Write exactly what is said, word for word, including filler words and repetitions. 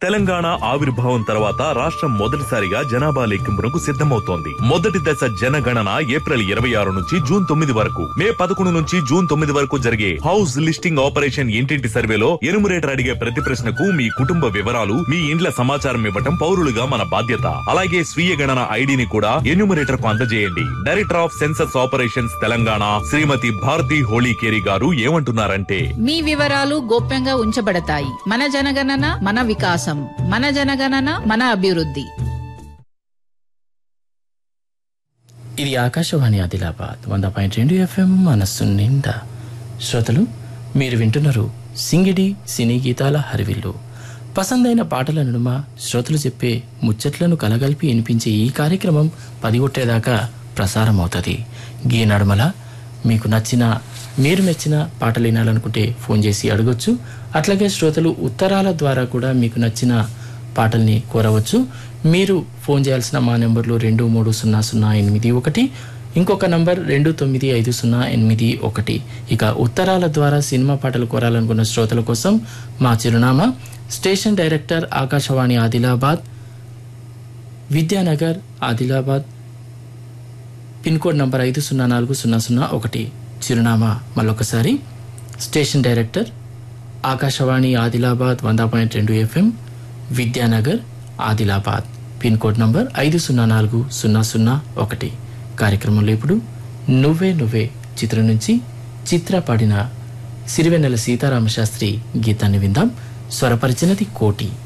తెలంగాణ ఆవిర్భావం తర్వాత రాష్ట్రం మొదటిసారిగా జనాభా లెక్కింపునకు సిద్ధమవుతోంది. మొదటి దశ జనగణన ఏప్రిల్ ఇరవై ఆరు నుంచి జూన్ తొమ్మిది వరకు, మే పదకొండు నుంచి జూన్ తొమ్మిది వరకు జరిగే హౌస్ లిస్టింగ్ ఆపరేషన్ ఇంటింటి సర్వేలో ఎనుమరేటర్ అడిగే ప్రతి ప్రశ్నకు మీ కుటుంబ వివరాలు, మీ ఇండ్ల సమాచారం ఇవ్వటం పౌరులుగా మన బాధ్యత. అలాగే స్వీయ గణన ఐడిని కూడా ఎన్యూమరేటర్ కు అందజేయండి. Director of census operations Telangana శ్రీమతి భారతి హోళీకేరి గారు ఏమంటున్నారంటే, మీ వివరాలు గోప్యంగా ఉంచబడతాయి. మన జనగణన మన వికాసం, మన జనగణన మన అభివృద్ధి. ఇది ఆకాశవాణి ఆదిలాబాద్ వంద పాయింట్ రెండు ఎఫ్ఎం మనస్సు నిండా. శ్రోతలు, మీరు వింటున్నారు సింగిడి సినీ గీతాల హరివిల్లు. పసందైన పాటల నడుమ శ్రోతలు చెప్పే ముచ్చట్లను కలగలిపి వినిపించే ఈ కార్యక్రమం పది కొట్టేదాకా ప్రసారం అవుతుంది. గీ నడుమల మీకు నచ్చిన, మీరు మెచ్చిన పాటలు వినాలనుకుంటే ఫోన్ చేసి అడగొచ్చు. అట్లాగే శ్రోతలు ఉత్తరాల ద్వారా కూడా మీకు నచ్చిన పాటల్ని కోరవచ్చు. మీరు ఫోన్ చేయాల్సిన మా నెంబర్లు రెండు మూడు సున్నా సున్నా ఎనిమిది ఒకటి, ఇంకొక నంబర్ రెండు తొమ్మిది ఐదు సున్నా ఎనిమిది ఒకటి. ఇక ఉత్తరాల ద్వారా సినిమా పాటలు కోరాలనుకున్న శ్రోతల కోసం మా చిరునామా station director Akashvani Adilabad, Vidyanagar Adilabad, pin code number ఐదు సున్నా నాలుగు సున్నా సున్నా ఒకటి. చిరునామా మళ్ళొకసారి, స్టేషన్ డైరెక్టర్ ఆకాశవాణి ఆదిలాబాద్ వంద పాయింట్ రెండు FM, Vidyanagar Adilabad, pin code number ఐదు సున్నా నాలుగు సున్నా సున్నా ఒకటి. కార్యక్రమంలో ఇప్పుడు నువ్వే నువ్వే చిత్రం నుంచి చిత్ర పాడిన సిరివెన్నెల సీతారామశాస్త్రి గీతాన్ని విందాం. స్వరపరిచినది కోటి.